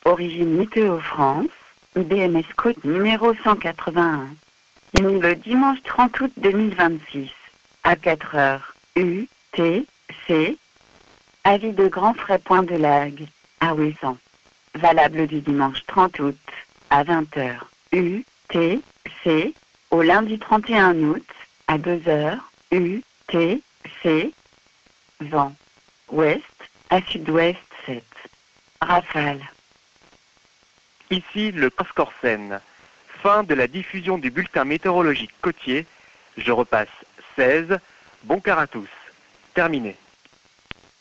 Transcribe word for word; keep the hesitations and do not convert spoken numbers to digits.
Origine Météo France, I B M S code numéro cent quatre-vingt-un. Né le dimanche trente août deux mille vingt-six, à quatre heures, U, T, C. Avis de grand frais point de lag, à Ouessant. Valable du dimanche trente août, à vingt heures, U, T, C. Au lundi trente et un août, à deux heures, U, T, C. Vent. Ouest, à sud-ouest sept. Rafale. Ici le Prince Corsen. Fin de la diffusion du bulletin météorologique côtier. Je repasse seize. Bon quart à tous. Terminé.